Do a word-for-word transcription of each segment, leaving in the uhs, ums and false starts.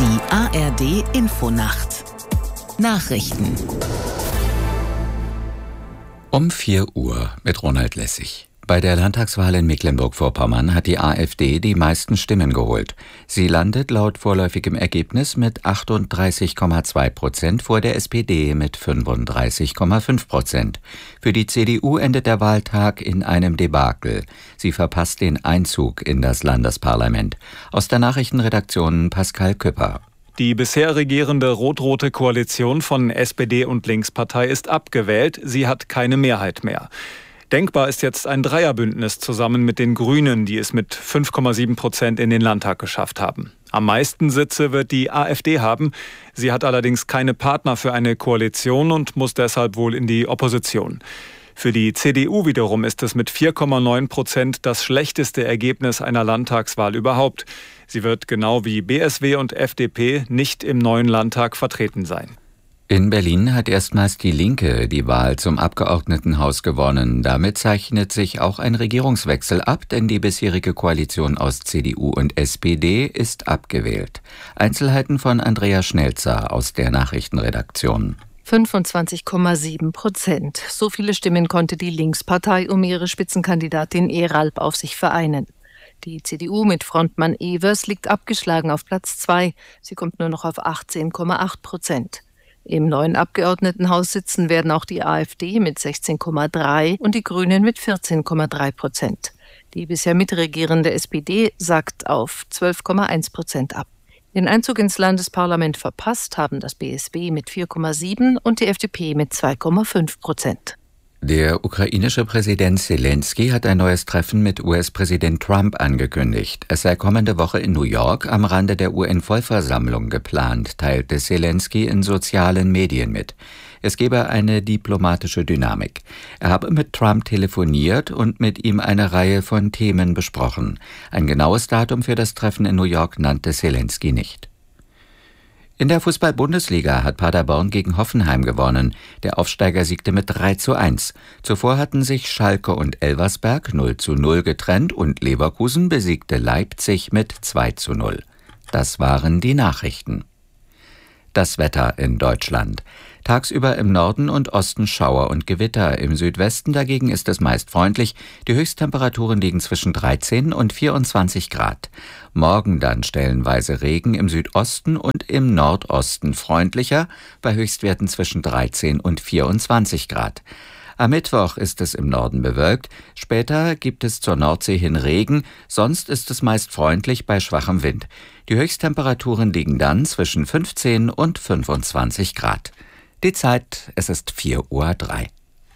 Die A R D-Infonacht. Nachrichten. Um vier Uhr mit Ronald Lessig. Bei der Landtagswahl in Mecklenburg-Vorpommern hat die AfD die meisten Stimmen geholt. Sie landet laut vorläufigem Ergebnis mit achtunddreißig Komma zwei Prozent vor der S P D mit fünfunddreißig Komma fünf Prozent. Für die C D U endet der Wahltag in einem Debakel. Sie verpasst den Einzug in das Landesparlament. Aus der Nachrichtenredaktion Pascal Küpper. Die bisher regierende rot-rote Koalition von S P D und Linkspartei ist abgewählt. Sie hat keine Mehrheit mehr. Denkbar ist jetzt ein Dreierbündnis zusammen mit den Grünen, die es mit fünf Komma sieben Prozent in den Landtag geschafft haben. Am meisten Sitze wird die AfD haben. Sie hat allerdings keine Partner für eine Koalition und muss deshalb wohl in die Opposition. Für die C D U wiederum ist es mit vier Komma neun Prozent das schlechteste Ergebnis einer Landtagswahl überhaupt. Sie wird genau wie B S W und F D P nicht im neuen Landtag vertreten sein. In Berlin hat erstmals die Linke die Wahl zum Abgeordnetenhaus gewonnen. Damit zeichnet sich auch ein Regierungswechsel ab, denn die bisherige Koalition aus C D U und S P D ist abgewählt. Einzelheiten von Andrea Schnelzer aus der Nachrichtenredaktion. fünfundzwanzig Komma sieben Prozent. So viele Stimmen konnte die Linkspartei um ihre Spitzenkandidatin Eralp auf sich vereinen. Die C D U mit Frontmann Evers liegt abgeschlagen auf Platz zwei. Sie kommt nur noch auf achtzehn Komma acht Prozent. Im neuen Abgeordnetenhaus sitzen werden auch die AfD mit sechzehn Komma drei und die Grünen mit vierzehn Komma drei Prozent. Die bisher mitregierende S P D sagt auf zwölf Komma eins Prozent ab. Den Einzug ins Landesparlament verpasst haben das B S W mit vier Komma sieben und die F D P mit zwei Komma fünf Prozent. Der ukrainische Präsident Zelensky hat ein neues Treffen mit U S-Präsident Trump angekündigt. Es sei kommende Woche in New York am Rande der U N-Vollversammlung geplant, teilte Zelensky in sozialen Medien mit. Es gebe eine diplomatische Dynamik. Er habe mit Trump telefoniert und mit ihm eine Reihe von Themen besprochen. Ein genaues Datum für das Treffen in New York nannte Zelensky nicht. In der Fußball-Bundesliga hat Paderborn gegen Hoffenheim gewonnen. Der Aufsteiger siegte mit drei zu eins. Zuvor hatten sich Schalke und Elversberg null zu null getrennt und Leverkusen besiegte Leipzig mit zwei zu null. Das waren die Nachrichten. Das Wetter in Deutschland. Tagsüber im Norden und Osten Schauer und Gewitter. Im Südwesten dagegen ist es meist freundlich. Die Höchsttemperaturen liegen zwischen dreizehn und vierundzwanzig Grad. Morgen dann stellenweise Regen im Südosten und im Nordosten freundlicher, bei Höchstwerten zwischen dreizehn und vierundzwanzig Grad. Am Mittwoch ist es im Norden bewölkt, später gibt es zur Nordsee hin Regen, sonst ist es meist freundlich bei schwachem Wind. Die Höchsttemperaturen liegen dann zwischen fünfzehn und fünfundzwanzig Grad. Die Zeit, es ist vier Uhr drei.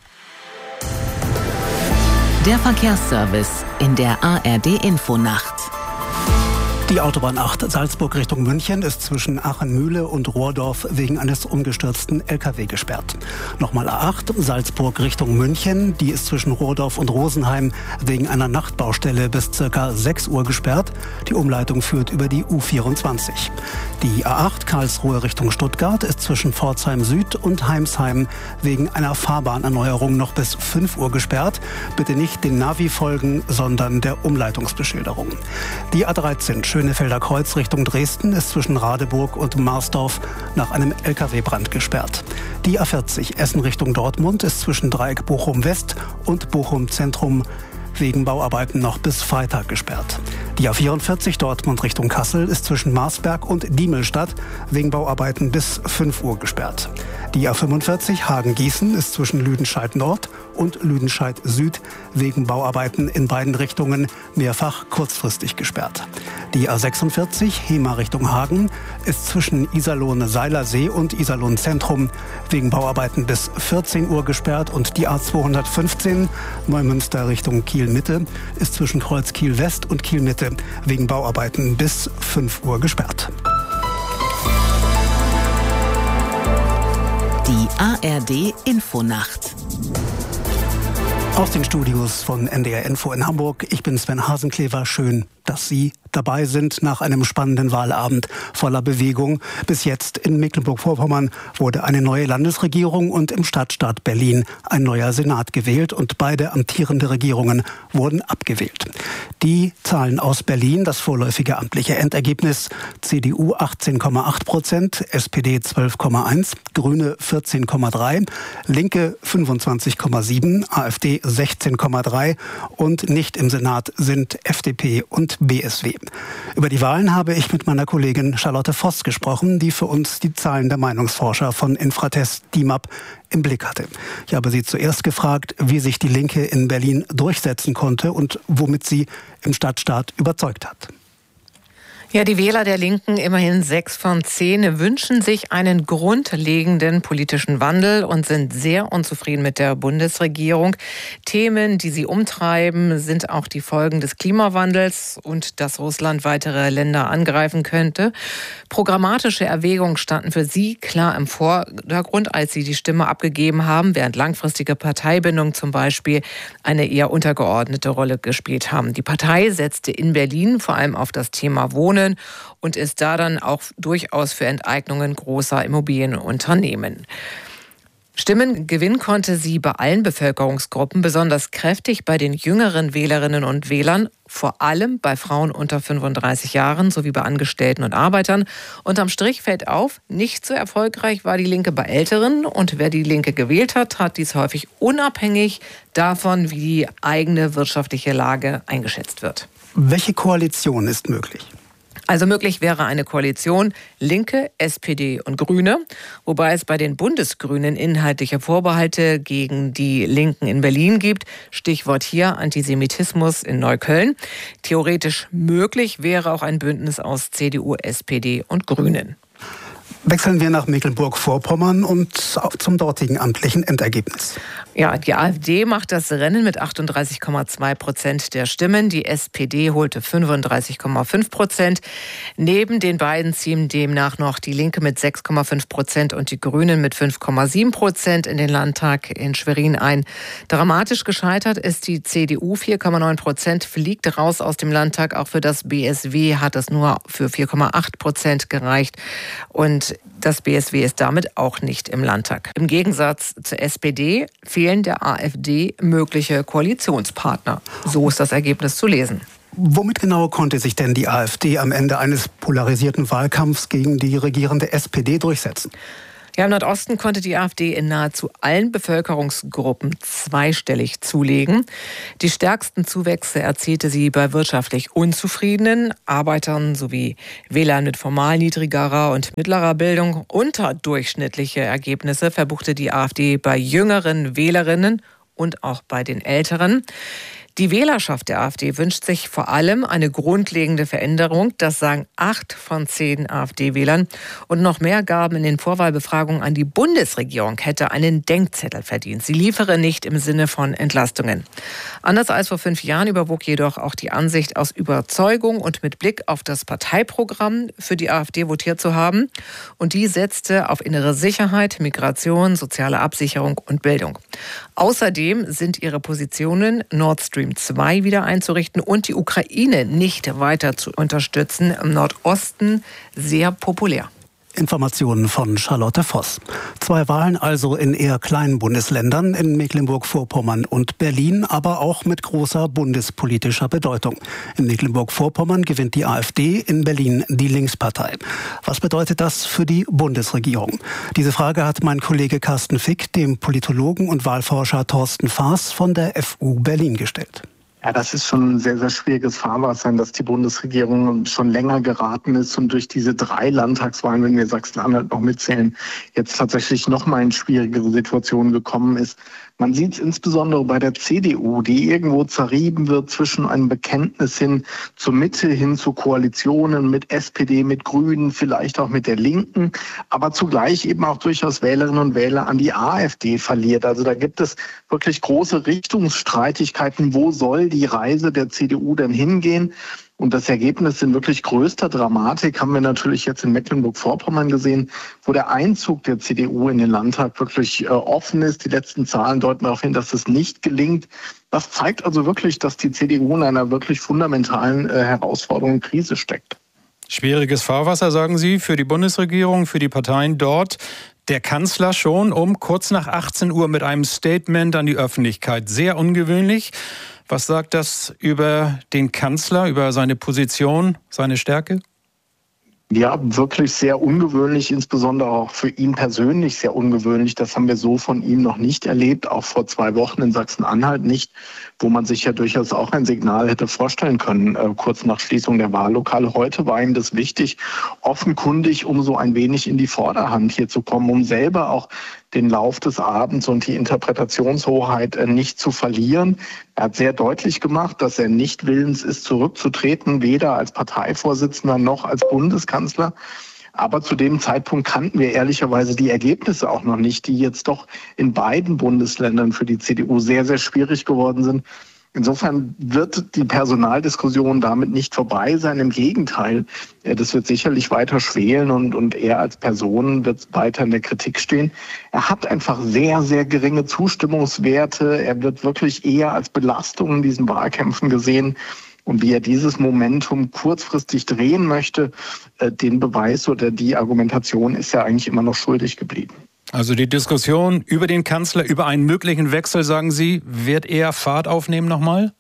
Der Verkehrsservice in der A R D-Infonacht. Die Autobahn acht Salzburg Richtung München ist zwischen Aachen-Mühle und Rohrdorf wegen eines umgestürzten L K W gesperrt. Nochmal A acht Salzburg Richtung München, die ist zwischen Rohrdorf und Rosenheim wegen einer Nachtbaustelle bis ca. sechs Uhr gesperrt. Die Umleitung führt über die U vierundzwanzig. Die A acht Karlsruhe Richtung Stuttgart ist zwischen Pforzheim Süd und Heimsheim wegen einer Fahrbahnerneuerung noch bis fünf Uhr gesperrt. Bitte nicht den Navi folgen, sondern der Umleitungsbeschilderung. Die A dreizehn Schönefelder Kreuz Richtung Dresden ist zwischen Radeburg und Marsdorf nach einem L K W-Brand gesperrt. Die A vierzig Essen Richtung Dortmund ist zwischen Dreieck Bochum West und Bochum Zentrum wegen Bauarbeiten noch bis Freitag gesperrt. Die A vierundvierzig Dortmund Richtung Kassel ist zwischen Marsberg und Diemelstadt wegen Bauarbeiten bis fünf Uhr gesperrt. Die A fünfundvierzig Hagen-Gießen ist zwischen Lüdenscheid Nord und Lüdenscheid Süd wegen Bauarbeiten in beiden Richtungen mehrfach kurzfristig gesperrt. Die A sechsundvierzig Hema Richtung Hagen ist zwischen Iserlohn-Seilersee und Iserlohn-Zentrum wegen Bauarbeiten bis vierzehn Uhr gesperrt und die A zweihundertfünfzehn Neumünster Richtung Kiel-Mitte ist zwischen Kreuz Kiel-West und Kiel-Mitte wegen Bauarbeiten bis fünf Uhr gesperrt. Die A R D-Infonacht. Aus den Studios von N D R Info in Hamburg. Ich bin Sven Hasenklever. Schön, dass Sie dabei sind nach einem spannenden Wahlabend voller Bewegung. Bis jetzt in Mecklenburg-Vorpommern wurde eine neue Landesregierung und im Stadtstaat Berlin ein neuer Senat gewählt und beide amtierende Regierungen wurden abgewählt. Die Zahlen aus Berlin, das vorläufige amtliche Endergebnis: C D U achtzehn Komma acht Prozent, S P D zwölf Komma eins, Grüne vierzehn Komma drei, Linke fünfundzwanzig Komma sieben, AfD sechzehn Komma drei und nicht im Senat sind F D P und B S W. Über die Wahlen habe ich mit meiner Kollegin Charlotte Voss gesprochen, die für uns die Zahlen der Meinungsforscher von Infratest D I M A P im Blick hatte. Ich habe sie zuerst gefragt, wie sich die Linke in Berlin durchsetzen konnte und womit sie im Stadtstaat überzeugt hat. Ja, die Wähler der Linken, immerhin sechs von zehn, wünschen sich einen grundlegenden politischen Wandel und sind sehr unzufrieden mit der Bundesregierung. Themen, die sie umtreiben, sind auch die Folgen des Klimawandels und dass Russland weitere Länder angreifen könnte. Programmatische Erwägungen standen für sie klar im Vordergrund, als sie die Stimme abgegeben haben, während langfristige Parteibindung zum Beispiel eine eher untergeordnete Rolle gespielt haben. Die Partei setzte in Berlin vor allem auf das Thema Wohnen und ist da dann auch durchaus für Enteignungen großer Immobilienunternehmen. Stimmen gewinnen konnte sie bei allen Bevölkerungsgruppen, besonders kräftig bei den jüngeren Wählerinnen und Wählern, vor allem bei Frauen unter fünfunddreißig Jahren sowie bei Angestellten und Arbeitern. Unterm Strich fällt auf, nicht so erfolgreich war die Linke bei Älteren. Und wer die Linke gewählt hat, hat dies häufig unabhängig davon, wie die eigene wirtschaftliche Lage eingeschätzt wird. Welche Koalition ist möglich? Also möglich wäre eine Koalition Linke, S P D und Grüne, wobei es bei den Bundesgrünen inhaltliche Vorbehalte gegen die Linken in Berlin gibt. Stichwort hier Antisemitismus in Neukölln. Theoretisch möglich wäre auch ein Bündnis aus C D U, S P D und Grünen. Wechseln wir nach Mecklenburg-Vorpommern und zum dortigen amtlichen Endergebnis. Ja, die AfD macht das Rennen mit achtunddreißig Komma zwei Prozent der Stimmen. Die S P D holte fünfunddreißig Komma fünf Prozent. Neben den beiden ziehen demnach noch die Linke mit sechs Komma fünf Prozent und die Grünen mit fünf Komma sieben Prozent in den Landtag in Schwerin ein. Dramatisch gescheitert ist die C D U, vier Komma neun Prozent, fliegt raus aus dem Landtag. Auch für das B S W hat es nur für vier Komma acht Prozent gereicht. Und das B S W ist damit auch nicht im Landtag. Im Gegensatz zur S P D fehlen der AfD mögliche Koalitionspartner. So ist das Ergebnis zu lesen. Womit genau konnte sich denn die AfD am Ende eines polarisierten Wahlkampfs gegen die regierende S P D durchsetzen? Ja, im Nordosten konnte die AfD in nahezu allen Bevölkerungsgruppen zweistellig zulegen. Die stärksten Zuwächse erzielte sie bei wirtschaftlich Unzufriedenen, Arbeitern sowie Wählern mit formal niedrigerer und mittlerer Bildung. Unterdurchschnittliche Ergebnisse verbuchte die AfD bei jüngeren Wählerinnen und auch bei den Älteren. Die Wählerschaft der AfD wünscht sich vor allem eine grundlegende Veränderung. Das sagen acht von zehn AfD-Wählern. Und noch mehr gaben in den Vorwahlbefragungen an, die Bundesregierung hätte einen Denkzettel verdient. Sie liefere nicht im Sinne von Entlastungen. Anders als vor fünf Jahren überwog jedoch auch die Ansicht, aus Überzeugung und mit Blick auf das Parteiprogramm für die AfD votiert zu haben. Und die setzte auf innere Sicherheit, Migration, soziale Absicherung und Bildung. Außerdem sind ihre Positionen Nord Stream zwei wieder einzurichten und die Ukraine nicht weiter zu unterstützen, im Nordosten sehr populär. Informationen von Charlotte Voss. Zwei Wahlen also in eher kleinen Bundesländern, in Mecklenburg-Vorpommern und Berlin, aber auch mit großer bundespolitischer Bedeutung. In Mecklenburg-Vorpommern gewinnt die AfD, in Berlin die Linkspartei. Was bedeutet das für die Bundesregierung? Diese Frage hat mein Kollege Carsten Fick dem Politologen und Wahlforscher Thorsten Faas von der F U Berlin gestellt. Ja, das ist schon ein sehr, sehr schwieriges Fahrwasser, dass die Bundesregierung schon länger geraten ist und durch diese drei Landtagswahlen, wenn wir Sachsen-Anhalt noch mitzählen, jetzt tatsächlich noch mal in schwierigere Situationen gekommen ist. Man sieht es insbesondere bei der C D U, die irgendwo zerrieben wird zwischen einem Bekenntnis hin zur Mitte, hin zu Koalitionen mit S P D, mit Grünen, vielleicht auch mit der Linken, aber zugleich eben auch durchaus Wählerinnen und Wähler an die AfD verliert. Also da gibt es wirklich große Richtungsstreitigkeiten. Wo soll die Reise der C D U denn hingehen? Und das Ergebnis in wirklich größter Dramatik haben wir natürlich jetzt in Mecklenburg-Vorpommern gesehen, wo der Einzug der C D U in den Landtag wirklich äh, offen ist. Die letzten Zahlen deuten darauf hin, dass es nicht gelingt. Das zeigt also wirklich, dass die C D U in einer wirklich fundamentalen äh, Herausforderung und Krise steckt. Schwieriges Fahrwasser, sagen Sie, für die Bundesregierung, für die Parteien dort. Der Kanzler schon um kurz nach achtzehn Uhr mit einem Statement an die Öffentlichkeit. Sehr ungewöhnlich. Was sagt das über den Kanzler, über seine Position, seine Stärke? Ja, wirklich sehr ungewöhnlich, insbesondere auch für ihn persönlich sehr ungewöhnlich. Das haben wir so von ihm noch nicht erlebt, auch vor zwei Wochen in Sachsen-Anhalt nicht, wo man sich ja durchaus auch ein Signal hätte vorstellen können, äh, kurz nach Schließung der Wahllokale. Heute war ihm das wichtig, offenkundig, um so ein wenig in die Vorderhand hier zu kommen, um selber auch den Lauf des Abends und die Interpretationshoheit äh, nicht zu verlieren. Er hat sehr deutlich gemacht, dass er nicht willens ist, zurückzutreten, weder als Parteivorsitzender noch als Bundeskanzler. Aber zu dem Zeitpunkt kannten wir ehrlicherweise die Ergebnisse auch noch nicht, die jetzt doch in beiden Bundesländern für die C D U sehr, sehr schwierig geworden sind. Insofern wird die Personaldiskussion damit nicht vorbei sein. Im Gegenteil, das wird sicherlich weiter schwelen und, und er als Person wird weiter in der Kritik stehen. Er hat einfach sehr, sehr geringe Zustimmungswerte. Er wird wirklich eher als Belastung in diesen Wahlkämpfen gesehen. Und wie er dieses Momentum kurzfristig drehen möchte, den Beweis oder die Argumentation ist er eigentlich immer noch schuldig geblieben. Also die Diskussion über den Kanzler, über einen möglichen Wechsel, sagen Sie, wird eher Fahrt aufnehmen nochmal?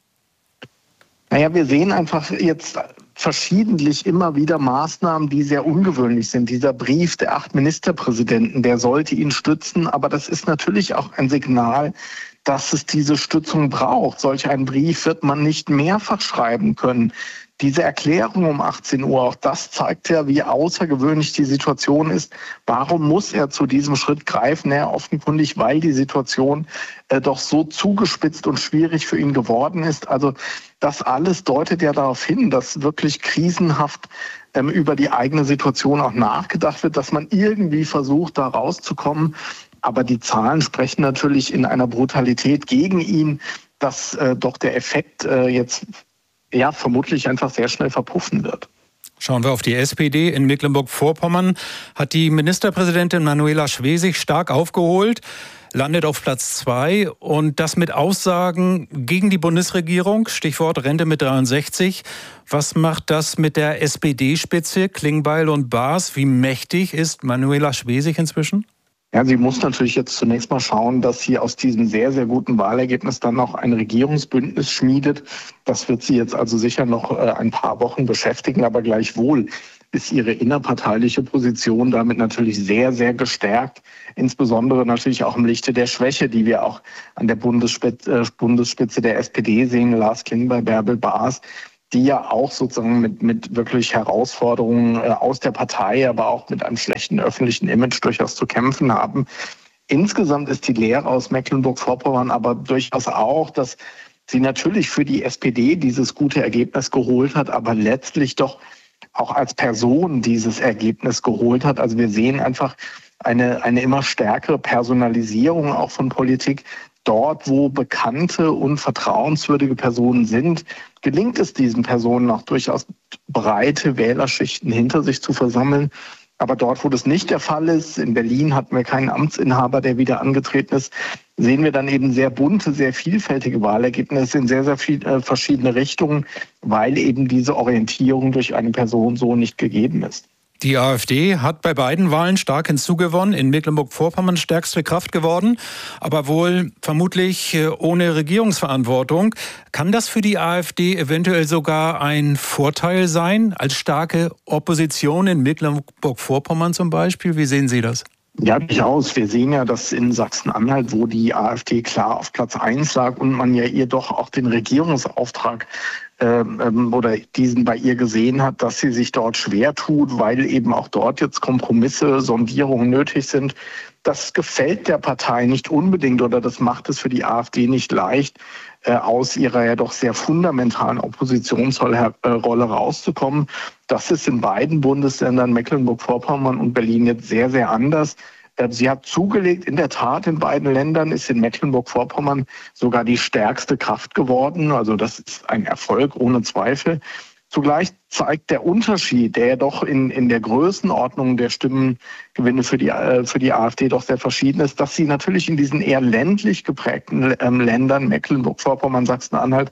Naja, wir sehen einfach jetzt verschiedentlich immer wieder Maßnahmen, die sehr ungewöhnlich sind. Dieser Brief der acht Ministerpräsidenten, der sollte ihn stützen, aber das ist natürlich auch ein Signal, dass es diese Stützung braucht. Solch einen Brief wird man nicht mehrfach schreiben können. Diese Erklärung um achtzehn Uhr, auch das zeigt ja, wie außergewöhnlich die Situation ist. Warum muss er zu diesem Schritt greifen? Ja, offenkundig, weil die Situation äh, doch so zugespitzt und schwierig für ihn geworden ist. Also das alles deutet ja darauf hin, dass wirklich krisenhaft ähm, über die eigene Situation auch nachgedacht wird, dass man irgendwie versucht, da rauszukommen. Aber die Zahlen sprechen natürlich in einer Brutalität gegen ihn, dass äh, doch der Effekt äh, jetzt ja vermutlich einfach sehr schnell verpuffen wird. Schauen wir auf die S P D in Mecklenburg-Vorpommern. Hat die Ministerpräsidentin Manuela Schwesig stark aufgeholt, landet auf Platz zwei und das mit Aussagen gegen die Bundesregierung, Stichwort Rente mit dreiundsechzig. Was macht das mit der S P D-Spitze, Klingbeil und Baas? Wie mächtig ist Manuela Schwesig inzwischen? Ja, sie muss natürlich jetzt zunächst mal schauen, dass sie aus diesem sehr, sehr guten Wahlergebnis dann noch ein Regierungsbündnis schmiedet. Das wird sie jetzt also sicher noch äh, ein paar Wochen beschäftigen, aber gleichwohl ist ihre innerparteiliche Position damit natürlich sehr, sehr gestärkt. Insbesondere natürlich auch im Lichte der Schwäche, die wir auch an der Bundesspitze, äh, Bundesspitze der S P D sehen, Lars Klingbeil, Bärbel Baas, die ja auch sozusagen mit, mit wirklich Herausforderungen äh, aus der Partei, aber auch mit einem schlechten öffentlichen Image durchaus zu kämpfen haben. Insgesamt ist die Lehre aus Mecklenburg-Vorpommern aber durchaus auch, dass sie natürlich für die S P D dieses gute Ergebnis geholt hat, aber letztlich doch auch als Person dieses Ergebnis geholt hat. Also wir sehen einfach eine, eine immer stärkere Personalisierung auch von Politik. Dort, wo bekannte und vertrauenswürdige Personen sind, gelingt es diesen Personen auch durchaus breite Wählerschichten hinter sich zu versammeln. Aber dort, wo das nicht der Fall ist, in Berlin hatten wir keinen Amtsinhaber, der wieder angetreten ist, sehen wir dann eben sehr bunte, sehr vielfältige Wahlergebnisse in sehr, sehr viel, äh, verschiedene Richtungen, weil eben diese Orientierung durch eine Person so nicht gegeben ist. Die AfD hat bei beiden Wahlen stark hinzugewonnen, in Mecklenburg-Vorpommern stärkste Kraft geworden, aber wohl vermutlich ohne Regierungsverantwortung. Kann das für die AfD eventuell sogar ein Vorteil sein, als starke Opposition in Mecklenburg-Vorpommern zum Beispiel? Wie sehen Sie das? Ja, durchaus. Wir sehen ja, dass in Sachsen-Anhalt, wo die AfD klar auf Platz eins lag und man ja ihr doch auch den Regierungsauftrag ähm, oder diesen bei ihr gesehen hat, dass sie sich dort schwer tut, weil eben auch dort jetzt Kompromisse, Sondierungen nötig sind. Das gefällt der Partei nicht unbedingt oder das macht es für die AfD nicht leicht, äh, aus ihrer ja doch sehr fundamentalen Oppositionsrolle äh, rauszukommen. Das ist in beiden Bundesländern, Mecklenburg-Vorpommern und Berlin, jetzt sehr, sehr anders. Sie hat zugelegt, in der Tat in beiden Ländern ist in Mecklenburg-Vorpommern sogar die stärkste Kraft geworden. Also das ist ein Erfolg ohne Zweifel. Zugleich zeigt der Unterschied, der ja doch in, in der Größenordnung der Stimmengewinne für die, äh, für die AfD doch sehr verschieden ist, dass sie natürlich in diesen eher ländlich geprägten ähm, Ländern, Mecklenburg-Vorpommern, Sachsen-Anhalt,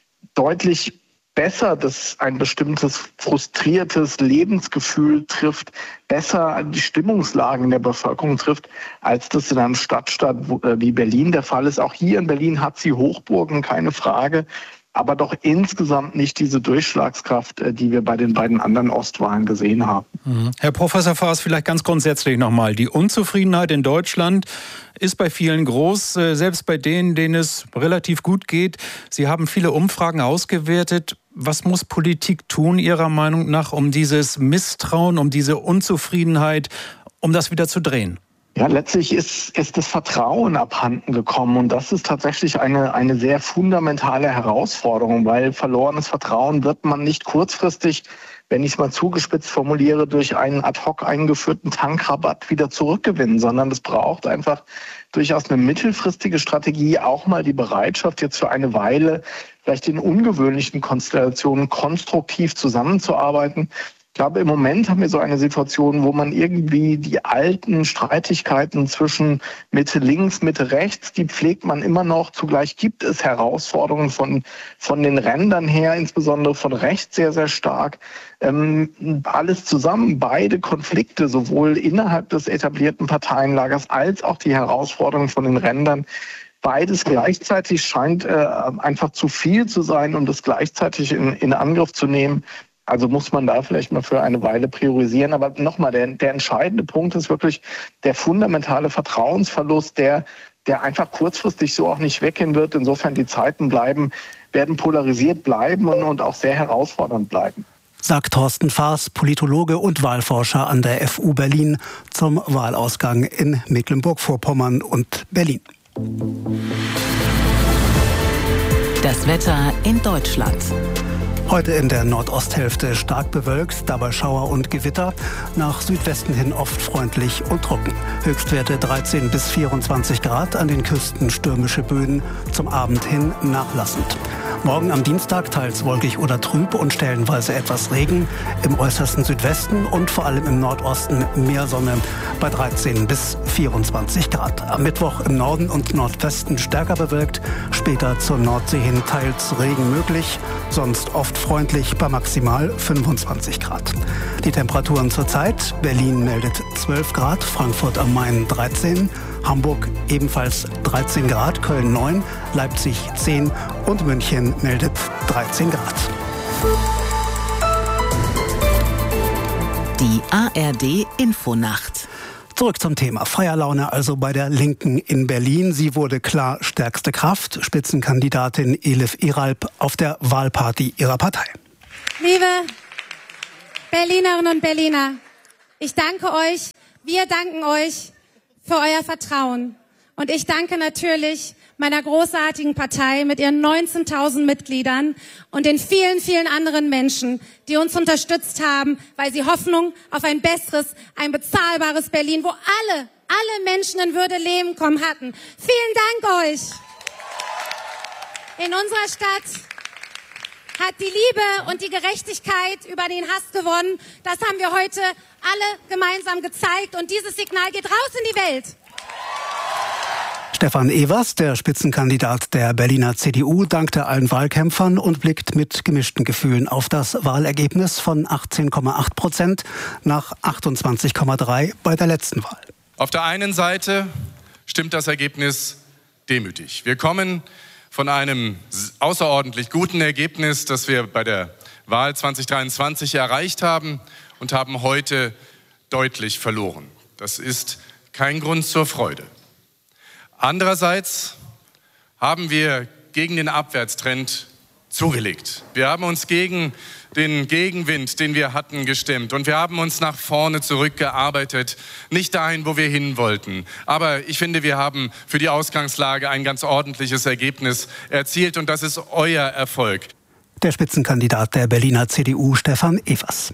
deutlich besser das ein bestimmtes frustriertes Lebensgefühl trifft, besser die Stimmungslagen der Bevölkerung trifft, als das in einem Stadtstaat wie Berlin der Fall ist. Auch hier in Berlin hat sie Hochburgen, keine Frage, aber doch insgesamt nicht diese Durchschlagskraft, die wir bei den beiden anderen Ostwahlen gesehen haben. Herr Professor Faas, vielleicht ganz grundsätzlich nochmal. Die Unzufriedenheit in Deutschland ist bei vielen groß, selbst bei denen, denen es relativ gut geht. Sie haben viele Umfragen ausgewertet. Was muss Politik tun, Ihrer Meinung nach, um dieses Misstrauen, um diese Unzufriedenheit, um das wieder zu drehen? Ja, letztlich ist, ist das Vertrauen abhanden gekommen und das ist tatsächlich eine, eine sehr fundamentale Herausforderung, weil verlorenes Vertrauen wird man nicht kurzfristig, wenn ich es mal zugespitzt formuliere, durch einen ad hoc eingeführten Tankrabatt wieder zurückgewinnen, sondern es braucht einfach durchaus eine mittelfristige Strategie, auch mal die Bereitschaft, jetzt für eine Weile vielleicht in ungewöhnlichen Konstellationen konstruktiv zusammenzuarbeiten. Ich glaube, im Moment haben wir so eine Situation, wo man irgendwie die alten Streitigkeiten zwischen Mitte links, Mitte rechts, die pflegt man immer noch. Zugleich gibt es Herausforderungen von, von den Rändern her, insbesondere von rechts sehr, sehr stark. Ähm, alles zusammen, beide Konflikte, sowohl innerhalb des etablierten Parteienlagers als auch die Herausforderungen von den Rändern, beides gleichzeitig scheint äh, einfach zu viel zu sein, um das gleichzeitig in, in Angriff zu nehmen. Also muss man da vielleicht mal für eine Weile priorisieren. Aber nochmal, der, der entscheidende Punkt ist wirklich der fundamentale Vertrauensverlust, der, der einfach kurzfristig so auch nicht weggehen wird. Insofern die Zeiten bleiben, werden polarisiert bleiben und, und auch sehr herausfordernd bleiben. Sagt Thorsten Faas, Politologe und Wahlforscher an der F U Berlin zum Wahlausgang in Mecklenburg-Vorpommern und Berlin. Das Wetter in Deutschland. Heute in der Nordosthälfte stark bewölkt, dabei Schauer und Gewitter. Nach Südwesten hin oft freundlich und trocken. Höchstwerte dreizehn bis vierundzwanzig Grad, an den Küsten stürmische Böen, zum Abend hin nachlassend. Morgen am Dienstag teils wolkig oder trüb und stellenweise etwas Regen. Im äußersten Südwesten und vor allem im Nordosten mehr Sonne bei dreizehn bis vierundzwanzig Grad. Am Mittwoch im Norden und Nordwesten stärker bewölkt, später zur Nordsee hin teils Regen möglich, sonst oft freundlich bei maximal fünfundzwanzig Grad. Die Temperaturen zurzeit: Berlin meldet zwölf Grad, Frankfurt am Main dreizehn, Hamburg ebenfalls dreizehn Grad, Köln neun, Leipzig zehn und München meldet dreizehn Grad. Die A R D-Infonacht. Zurück zum Thema. Feierlaune also bei der Linken in Berlin. Sie wurde klar stärkste Kraft. Spitzenkandidatin Elif Iralp auf der Wahlparty ihrer Partei. Liebe Berlinerinnen und Berliner, ich danke euch, wir danken euch für euer Vertrauen. Und ich danke natürlich meiner großartigen Partei mit ihren neunzehntausend Mitgliedern und den vielen, vielen anderen Menschen, die uns unterstützt haben, weil sie Hoffnung auf ein besseres, ein bezahlbares Berlin, wo alle, alle Menschen in Würde leben kommen hatten. Vielen Dank euch. In unserer Stadt hat die Liebe und die Gerechtigkeit über den Hass gewonnen. Das haben wir heute alle gemeinsam gezeigt und dieses Signal geht raus in die Welt. Stefan Evers, der Spitzenkandidat der Berliner C D U, dankte allen Wahlkämpfern und blickt mit gemischten Gefühlen auf das Wahlergebnis von achtzehn Komma acht Prozent nach achtundzwanzig Komma drei bei der letzten Wahl. Auf der einen Seite stimmt das Ergebnis demütig. Wir kommen von einem außerordentlich guten Ergebnis, das wir bei der Wahl zwanzig dreiundzwanzig erreicht haben, und haben heute deutlich verloren. Das ist kein Grund zur Freude. Andererseits haben wir gegen den Abwärtstrend zugelegt. Wir haben uns gegen den Gegenwind, den wir hatten, gestemmt. Und wir haben uns nach vorne zurückgearbeitet. Nicht dahin, wo wir hin wollten. Aber ich finde, wir haben für die Ausgangslage ein ganz ordentliches Ergebnis erzielt. Und das ist euer Erfolg. Der Spitzenkandidat der Berliner C D U, Stefan Evers.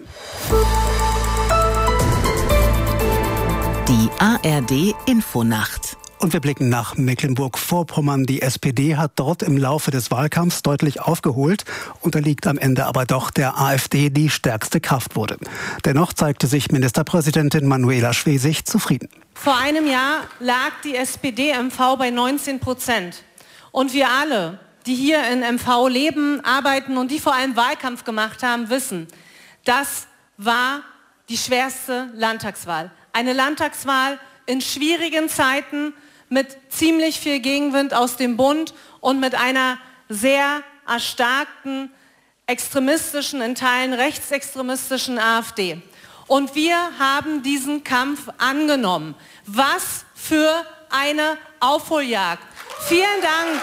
Die A R D-Infonacht. Und wir blicken nach Mecklenburg-Vorpommern. Die S P D hat dort im Laufe des Wahlkampfs deutlich aufgeholt, unterliegt am Ende aber doch der AfD, die stärkste Kraft wurde. Dennoch zeigte sich Ministerpräsidentin Manuela Schwesig zufrieden. Vor einem Jahr lag die S P D M V bei neunzehn Prozent. Und wir alle, die hier in M V leben, arbeiten und die vor allem Wahlkampf gemacht haben, wissen, das war die schwerste Landtagswahl. Eine Landtagswahl in schwierigen Zeiten mit ziemlich viel Gegenwind aus dem Bund und mit einer sehr erstarkten, extremistischen, in Teilen rechtsextremistischen AfD. Und wir haben diesen Kampf angenommen. Was für eine Aufholjagd. Vielen Dank.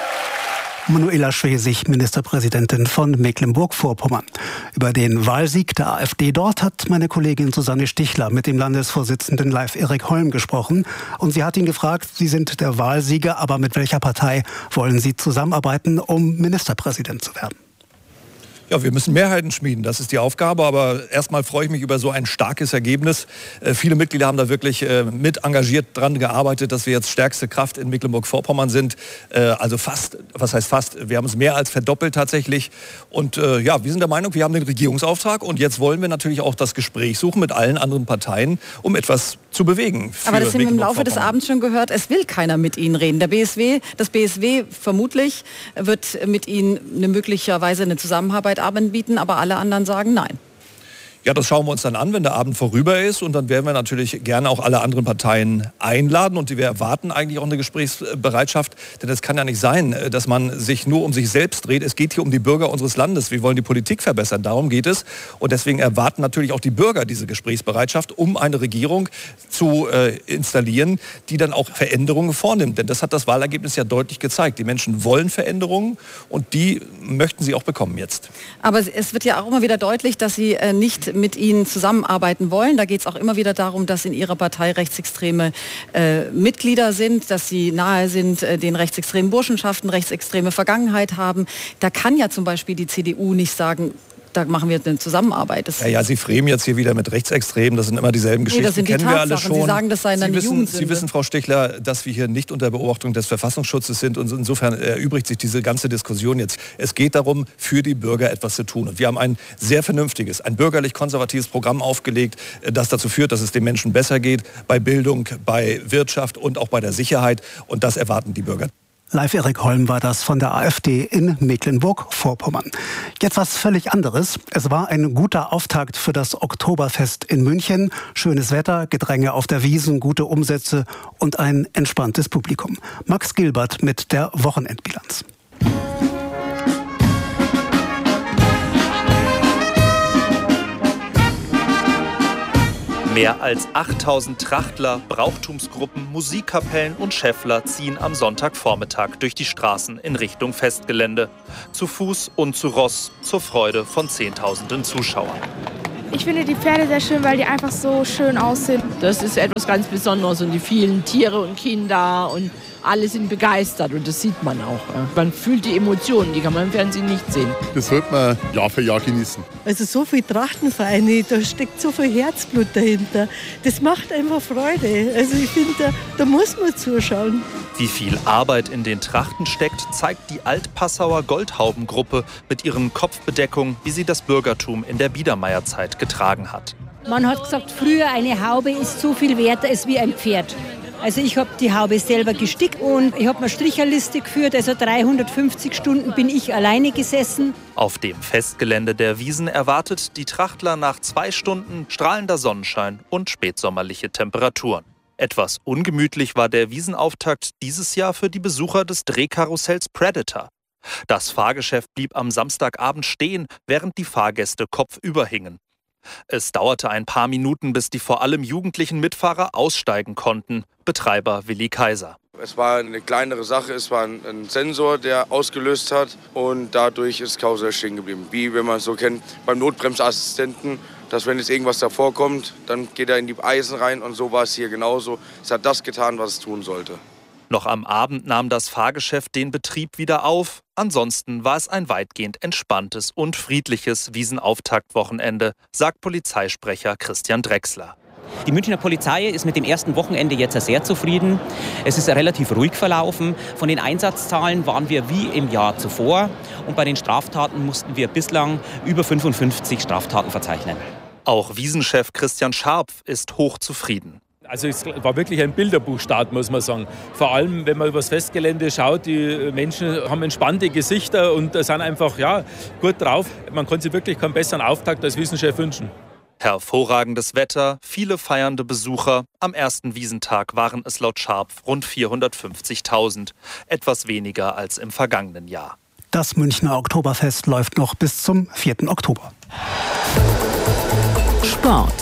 Manuela Schwesig, Ministerpräsidentin von Mecklenburg-Vorpommern. Über den Wahlsieg der AfD dort hat meine Kollegin Susanne Stichler mit dem Landesvorsitzenden Leif-Erik Holm gesprochen. Und sie hat ihn gefragt, Sie sind der Wahlsieger, aber mit welcher Partei wollen Sie zusammenarbeiten, um Ministerpräsident zu werden? Ja, wir müssen Mehrheiten schmieden, das ist die Aufgabe, aber erstmal freue ich mich über so ein starkes Ergebnis. Äh, viele Mitglieder haben da wirklich äh, mit engagiert dran gearbeitet, dass wir jetzt stärkste Kraft in Mecklenburg-Vorpommern sind. Äh, also fast, was heißt fast, wir haben es mehr als verdoppelt tatsächlich. Und äh, ja, wir sind der Meinung, wir haben den Regierungsauftrag und jetzt wollen wir natürlich auch das Gespräch suchen mit allen anderen Parteien, um etwas zu bewegen. Aber das haben wir im Laufe des Abends schon gehört, es will keiner mit Ihnen reden. Der B S W, das B S W vermutlich wird mit Ihnen eine möglicherweise eine Zusammenarbeit anbieten, aber alle anderen sagen nein. Ja, das schauen wir uns dann an, wenn der Abend vorüber ist. Und dann werden wir natürlich gerne auch alle anderen Parteien einladen. Und wir erwarten eigentlich auch eine Gesprächsbereitschaft. Denn es kann ja nicht sein, dass man sich nur um sich selbst dreht. Es geht hier um die Bürger unseres Landes. Wir wollen die Politik verbessern. Darum geht es. Und deswegen erwarten natürlich auch die Bürger diese Gesprächsbereitschaft, um eine Regierung zu äh, installieren, die dann auch Veränderungen vornimmt. Denn das hat das Wahlergebnis ja deutlich gezeigt. Die Menschen wollen Veränderungen und die möchten sie auch bekommen jetzt. Aber es wird ja auch immer wieder deutlich, dass Sie äh, nicht mit Ihnen zusammenarbeiten wollen. Da geht es auch immer wieder darum, dass in Ihrer Partei rechtsextreme äh, Mitglieder sind, dass Sie nahe sind äh, den rechtsextremen Burschenschaften, rechtsextreme Vergangenheit haben. Da kann ja zum Beispiel die C D U nicht sagen, da machen wir eine Zusammenarbeit. Das ja, ja, Sie fremen jetzt hier wieder mit Rechtsextremen. Das sind immer dieselben Geschichten, nee, das sind die kennen wir alle schon. Sie sagen, das sei eine Sie wissen, Jugendsünde. Sie wissen, Frau Stichler, dass wir hier nicht unter Beobachtung des Verfassungsschutzes sind. Und insofern erübrigt sich diese ganze Diskussion jetzt. Es geht darum, für die Bürger etwas zu tun. Und wir haben ein sehr vernünftiges, ein bürgerlich-konservatives Programm aufgelegt, das dazu führt, dass es den Menschen besser geht, bei Bildung, bei Wirtschaft und auch bei der Sicherheit. Und das erwarten die Bürger. Leif-Erik Holm war das von der AfD in Mecklenburg-Vorpommern. Jetzt was völlig anderes. Es war ein guter Auftakt für das Oktoberfest in München. Schönes Wetter, Gedränge auf der Wiesn, gute Umsätze und ein entspanntes Publikum. Max Gilbert mit der Wochenendbilanz. Mehr als achttausend Trachtler, Brauchtumsgruppen, Musikkapellen und Schäffler ziehen am Sonntagvormittag durch die Straßen in Richtung Festgelände. Zu Fuß und zu Ross, zur Freude von Zehntausenden Zuschauern. Ich finde die Pferde sehr schön, weil die einfach so schön aussehen. Das ist etwas ganz Besonderes und die vielen Tiere und Kinder und alle sind begeistert und das sieht man auch. Man fühlt die Emotionen, die kann man im Fernsehen nicht sehen. Das sollte man Jahr für Jahr genießen. Also so viele Trachtenvereine, da steckt so viel Herzblut dahinter. Das macht einfach Freude. Also ich finde, da, da muss man zuschauen. Wie viel Arbeit in den Trachten steckt, zeigt die Altpassauer Goldhaubengruppe mit ihren Kopfbedeckungen, wie sie das Bürgertum in der Biedermeierzeit getragen hat. Man hat gesagt, früher eine Haube ist so viel wert als wie ein Pferd. Also ich habe die Haube selber gestickt und ich habe eine Stricherliste geführt, also dreihundertfünfzig Stunden bin ich alleine gesessen. Auf dem Festgelände der Wiesn erwartet die Trachtler nach zwei Stunden strahlender Sonnenschein und spätsommerliche Temperaturen. Etwas ungemütlich war der Wiesenauftakt dieses Jahr für die Besucher des Drehkarussells Predator. Das Fahrgeschäft blieb am Samstagabend stehen, während die Fahrgäste kopfüber hingen. Es dauerte ein paar Minuten, bis die vor allem jugendlichen Mitfahrer aussteigen konnten. Betreiber Willi Kaiser. Es war eine kleinere Sache, es war ein, ein Sensor, der ausgelöst hat und dadurch ist das Karussell stehen geblieben. Wie wenn man es so kennt beim Notbremsassistenten, dass wenn jetzt irgendwas davor kommt, dann geht er in die Eisen rein und so war es hier genauso. Es hat das getan, was es tun sollte. Noch am Abend nahm das Fahrgeschäft den Betrieb wieder auf. Ansonsten war es ein weitgehend entspanntes und friedliches Wiesenauftaktwochenende, sagt Polizeisprecher Christian Drechsler. Die Münchner Polizei ist mit dem ersten Wochenende jetzt sehr zufrieden. Es ist relativ ruhig verlaufen. Von den Einsatzzahlen waren wir wie im Jahr zuvor. Und bei den Straftaten mussten wir bislang über fünfundfünfzig Straftaten verzeichnen. Auch Wiesenchef Christian Scharpf ist hochzufrieden. Also es war wirklich ein Bilderbuchstart, muss man sagen. Vor allem, wenn man übers Festgelände schaut, die Menschen haben entspannte Gesichter und sind einfach ja, gut drauf. Man konnte sich wirklich keinen besseren Auftakt als Wiesenchef wünschen. Hervorragendes Wetter, viele feiernde Besucher. Am ersten Wiesentag waren es laut Scharpf rund vierhundertfünfzigtausend. Etwas weniger als im vergangenen Jahr. Das Münchner Oktoberfest läuft noch bis zum vierten Oktober. Sport.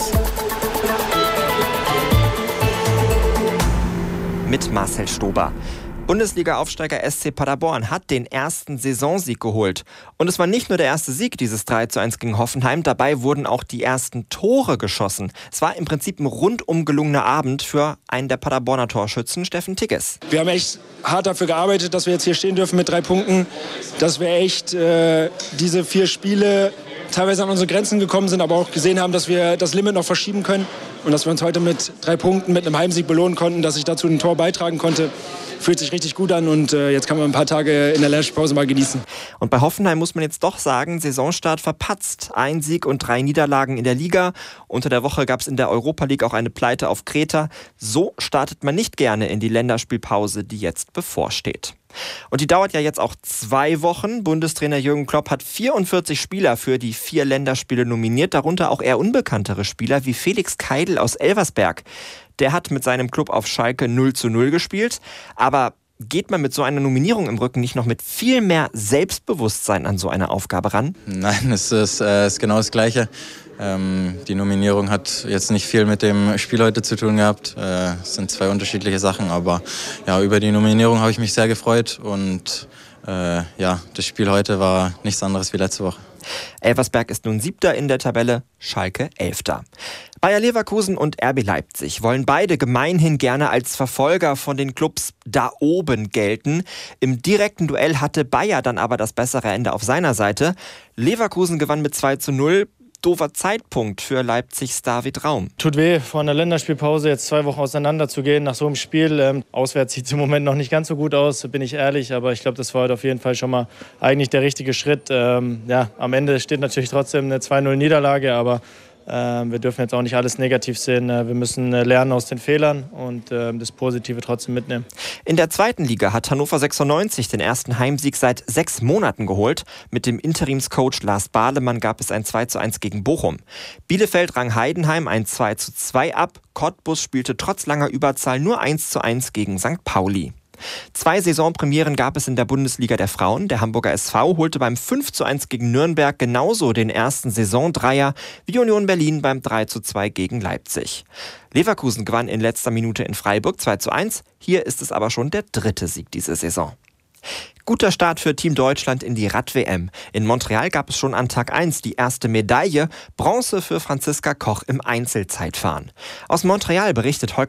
Mit Marcel Stober. Bundesliga-Aufsteiger S C Paderborn hat den ersten Saisonsieg geholt. Und es war nicht nur der erste Sieg, dieses drei zu eins gegen Hoffenheim. Dabei wurden auch die ersten Tore geschossen. Es war im Prinzip ein rundum gelungener Abend für einen der Paderborner Torschützen, Steffen Tigges. Wir haben echt hart dafür gearbeitet, dass wir jetzt hier stehen dürfen mit drei Punkten. Dass wir echt äh, diese vier Spiele teilweise an unsere Grenzen gekommen sind, aber auch gesehen haben, dass wir das Limit noch verschieben können. Und dass wir uns heute mit drei Punkten, mit einem Heimsieg belohnen konnten, dass ich dazu ein Tor beitragen konnte. Fühlt sich richtig gut an und äh, jetzt kann man ein paar Tage in der Länderspielpause mal genießen. Und bei Hoffenheim muss man jetzt doch sagen, Saisonstart verpatzt. Ein Sieg und drei Niederlagen in der Liga. Unter der Woche gab es in der Europa League auch eine Pleite auf Kreta. So startet man nicht gerne in die Länderspielpause, die jetzt bevorsteht. Und die dauert ja jetzt auch zwei Wochen. Bundestrainer Jürgen Klopp hat vierundvierzig Spieler für die vier Länderspiele nominiert, darunter auch eher unbekanntere Spieler wie Felix Keidl aus Elversberg. Der hat mit seinem Club auf Schalke null zu null gespielt. Aber geht man mit so einer Nominierung im Rücken nicht noch mit viel mehr Selbstbewusstsein an so eine Aufgabe ran? Nein, es ist, äh, ist genau das Gleiche. Ähm, die Nominierung hat jetzt nicht viel mit dem Spiel heute zu tun gehabt. Äh, es sind zwei unterschiedliche Sachen, aber ja, über die Nominierung habe ich mich sehr gefreut und äh, ja, das Spiel heute war nichts anderes wie letzte Woche. Elversberg ist nun Siebter in der Tabelle, Schalke Elfter. Bayer Leverkusen und R B Leipzig wollen beide gemeinhin gerne als Verfolger von den Clubs da oben gelten. Im direkten Duell hatte Bayer dann aber das bessere Ende auf seiner Seite. Leverkusen gewann mit zwei zu null. Doofer Zeitpunkt für Leipzigs David Raum. Tut weh, vor einer Länderspielpause jetzt zwei Wochen auseinander zu gehen nach so einem Spiel. Ähm, auswärts sieht es im Moment noch nicht ganz so gut aus, bin ich ehrlich. Aber ich glaube, das war heute auf jeden Fall schon mal eigentlich der richtige Schritt. Ähm, ja, am Ende steht natürlich trotzdem eine zwei null Niederlage, aber wir dürfen jetzt auch nicht alles negativ sehen. Wir müssen lernen aus den Fehlern und das Positive trotzdem mitnehmen. In der zweiten Liga hat Hannover sechsundneunzig den ersten Heimsieg seit sechs Monaten geholt. Mit dem Interimscoach Lars Bahlemann gab es ein zwei zu eins gegen Bochum. Bielefeld rang Heidenheim ein zwei zu zwei ab. Cottbus spielte trotz langer Überzahl nur eins zu eins gegen Sankt Pauli. Zwei Saisonpremieren gab es in der Bundesliga der Frauen. Der Hamburger S V holte beim fünf zu eins gegen Nürnberg genauso den ersten Saisondreier wie Union Berlin beim drei zu zwei gegen Leipzig. Leverkusen gewann in letzter Minute in Freiburg zwei zu eins. Hier ist es aber schon der dritte Sieg diese Saison. Guter Start für Team Deutschland in die Rad-W M. In Montreal gab es schon an Tag eins die erste Medaille, Bronze für Franziska Koch im Einzelzeitfahren. Aus Montreal berichtet Holger